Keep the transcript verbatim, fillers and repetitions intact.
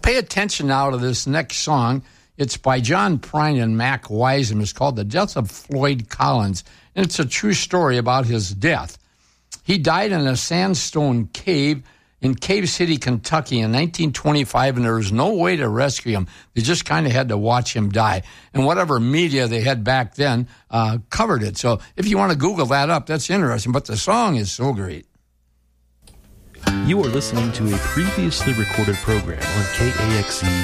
pay attention now to this next song. It's by John Prine and Mac Wiseman. It's called The Death of Floyd Collins, and it's a true story about his death. He died in a sandstone cave in Cave City, Kentucky in nineteen twenty-five, and there was no way to rescue him. They just kind of had to watch him die. And whatever media they had back then uh, covered it. So if you want to Google that up, that's interesting. But the song is so great. You are listening to a previously recorded program on K A X E